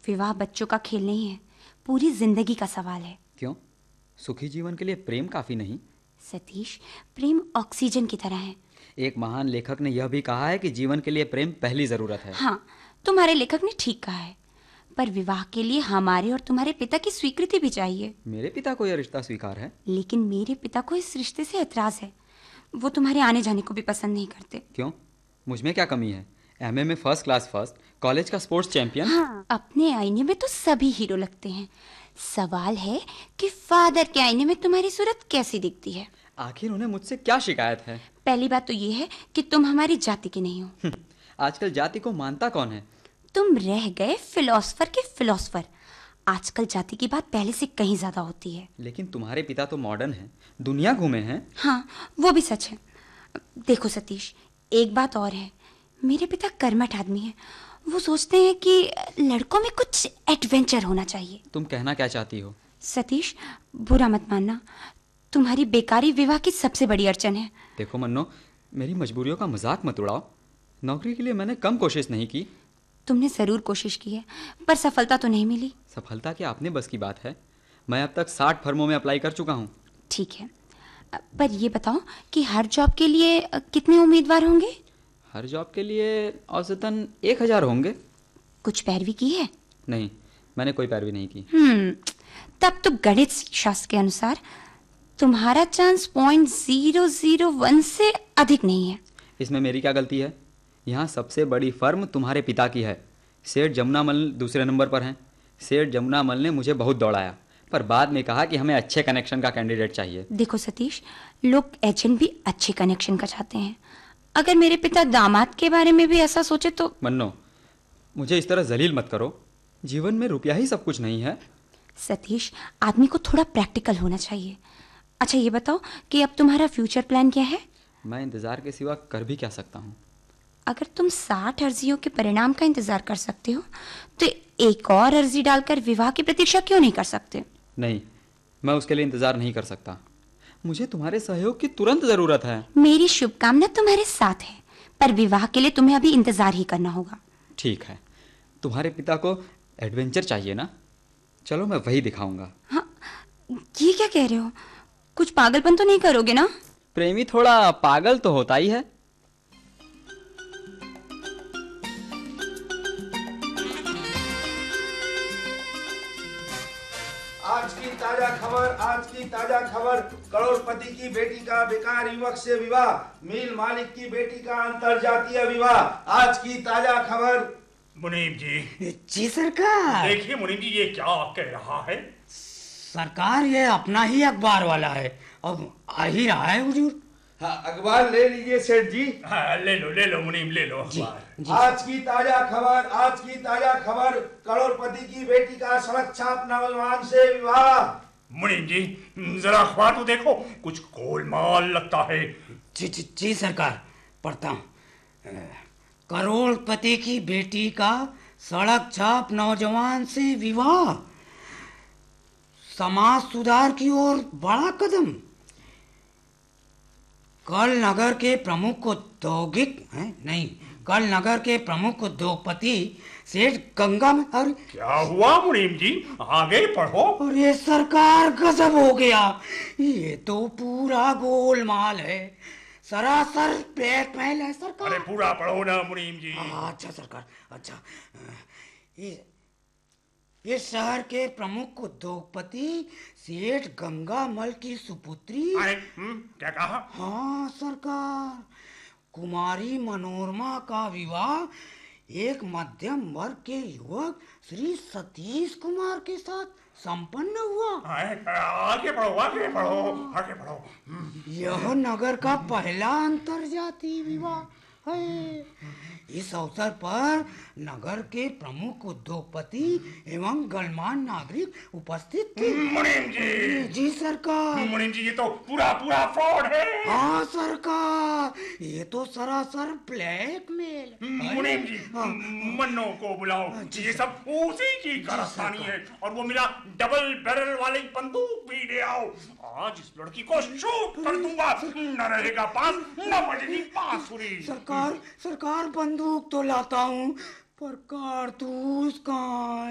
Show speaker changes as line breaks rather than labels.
विवाह बच्चों का खेल नहीं है, पूरी जिंदगी का सवाल है।
क्यों? सुखी जीवन के लिए प्रेम काफी नहीं?
सतीश, प्रेम ऑक्सीजन की तरह है।
एक महान लेखक ने यह भी कहा है कि जीवन के लिए प्रेम पहली जरूरत है।
हाँ, तुम्हारे लेखक ने ठीक कहा है, पर विवाह के लिए हमारे और तुम्हारे पिता की स्वीकृति भी चाहिए।
मेरे पिता को यह रिश्ता स्वीकार है।
लेकिन मेरे पिता को इस रिश्ते से एतराज है। वो तुम्हारे आने जाने को भी पसंद नहीं करते।
क्यों? मुझमें क्या कमी है? एमए में फर्स्ट क्लास फर्स्ट, कॉलेज का स्पोर्ट्स चैंपियन।
हाँ, अपने आईने में तो सभी हीरो लगते हैं। सवाल है कि फादर के आईने में तुम्हारी सूरत कैसी दिखती है।
आखिर उन्हें मुझसे क्या शिकायत है?
पहली बात तो ये है कि तुम हमारी जाति के नहीं हो।
आजकल जाति को मानता कौन है?
तुम रह गए फिलोसफर के फिलोसफर। आजकल जाति की बात पहले से कहीं ज्यादा होती है।
लेकिन तुम्हारे पिता तो मॉडर्न हैं, दुनिया घूमे हैं।
हाँ, वो भी सच है। देखो सतीश, एक बात और है, मेरे पिता कर्मठ आदमी हैं। वो सोचते हैं कि लड़कों में कुछ एडवेंचर होना चाहिए।
तुम कहना क्या चाहती हो?
सतीश, बुरा मत मानना, तुम्हारी बेकारी विवाह की सबसे बड़ी अड़चन है।
देखो मन्नो, मेरी मजबूरियों का मजाक मत उड़ाओ। नौकरी के लिए मैंने कम कोशिश नहीं की।
तुमने जरूर कोशिश की है, पर सफलता तो नहीं मिली।
सफलता क्या अपने बस की बात है? मैं अब तक 60 फर्मों में अप्लाई कर चुका हूँ।
ठीक है, पर ये बताओ कि हर जॉब के लिए कितने उम्मीदवार होंगे?
हर जॉब के लिए औसतन 1000 होंगे।
कुछ पैरवी की है?
नहीं, मैंने कोई पैरवी नहीं की।
तब तो गणित शास्त्र के अनुसार तुम्हारा चांस 0.001 से अधिक नहीं है।
इसमें मेरी क्या गलती है? यहाँ सबसे बड़ी फर्म तुम्हारे पिता की है। सेठ जमुनामल दूसरे नंबर पर हैं। सेठ जमुनामल ने मुझे बहुत दौड़ाया, पर बाद में कहा कि हमें अच्छे कनेक्शन का कैंडिडेट चाहिए।
देखो सतीश, लोग एजेंट भी अच्छे कनेक्शन का चाहते हैं। अगर मेरे पिता दामाद के बारे में भी ऐसा सोचे तो।
मन्नो, मुझे इस तरह जलील मत करो। जीवन में रुपया ही सब कुछ नहीं है।
सतीश, आदमी को थोड़ा प्रैक्टिकल होना चाहिए। अच्छा ये बताओ कि अब तुम्हारा फ्यूचर प्लान क्या है?
मैं इंतजार के सिवा कर भी क्या सकता हूँ?
अगर तुम 60 अर्जियों के परिणाम का इंतजार कर सकते हो तो एक और अर्जी डालकर विवाह की प्रतीक्षा क्यों नहीं कर सकते?
नहीं, मैं उसके लिए इंतजार नहीं कर सकता। मुझे तुम्हारे सहयोग की तुरंत जरूरत है।
मेरी शुभकामना तुम्हारे साथ है, पर विवाह के लिए तुम्हें अभी इंतजार ही करना होगा।
ठीक है, तुम्हारे पिता को एडवेंचर चाहिए ना? चलो मैं वही दिखाऊंगा।
हाँ, ये क्या कह रहे हो? कुछ पागलपन तो नहीं करोगे ना?
प्रेमी थोड़ा पागल तो होता ही है।
आज की ताजा खबर, करोड़पति की बेटी का बेकार युवक से विवाह, मिल मालिक की बेटी का अंतरजातीय विवाह। आज की ताजा खबर।
मुनीम जी।
जी सरकार।
देखिए मुनीम जी, ये क्या कह रहा है?
सरकार, ये अपना ही अखबार वाला है, अब आ ही रहा है हुजूर।
हाँ, अखबार ले लीजिए सेठ जी।
हाँ, ले लो मुनीम, ले लो अखबार।
आज की ताजा खबर, करोड़पति की बेटी का सड़क छाप नौजवान से विवाह।
मुनीम जी, जरा अखबार तो देखो, कुछ गोलमाल लगता है।
जी सरकार, पढ़ता हूँ। करोड़पति की बेटी का सड़क छाप नौजवान से विवाह, समाज सुधार की ओर बड़ा कदम। कल नगर के प्रमुख उद्योगपति सेठ गंगा में। अरे
क्या हुआ मुनीम जी, आगे पढ़ो।
अरे सरकार, गजब हो गया, ये तो पूरा गोलमाल है, सरासर ब्लैकमेल है सरकार।
अरे पूरा पढ़ो ना मुनीम जी।
अच्छा सरकार, अच्छा। ये शहर के प्रमुख उद्योगपति सेठ गंगामल की सुपुत्री।
क्या कहा?
हाँ सरकार, कुमारी मनोरमा का विवाह एक मध्यम वर्ग के युवक श्री सतीश कुमार के साथ संपन्न हुआ।
आगे बढ़ो।
यह नगर का पहला अंतरजातीय विवाह है। इस अवसर पर नगर के प्रमुख उद्योगपति एवं गणमान्य नागरिक उपस्थित थे।
मुनीम जी।
जी सरकार।
मुनीम जी, ये तो पूरा फ्रॉड है।
हाँ सरकार, ये तो सरासर ब्लैकमेल।
मुनीम जी, मन्नो को बुलाओ, ये सब उसी की कारस्तानी है, और वो मेरा डबल बैरल वाली बंदूक भी ले आओ। आज इस लड़की को शूट कर दूंगा, न रहेगा पास, न बजेगी बांसुरी।
सरकार, बंदूक तो लाता हूँ, पर कारतूस कहाँ है?